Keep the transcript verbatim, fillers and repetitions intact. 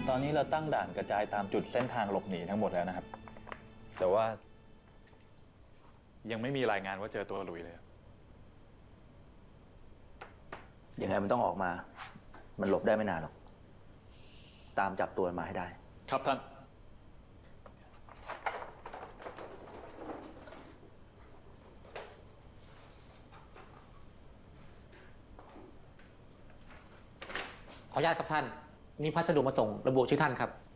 ตอนนี้เราตั้งด่านกระจายตามจุดเส้นทางหลบหนีทั้งหมดแล้วนะครับแต่ว่ายังไม่มีรายงานว่าเจอตัวหลุยเลยยังไงมันต้องออกมามันหลบได้ไม่นานหรอกตามจับตัวมาให้ได้ครับท่านขออนุญาตครับท่านนี่พัสดุมาส่งระบุชื่อท่านครับ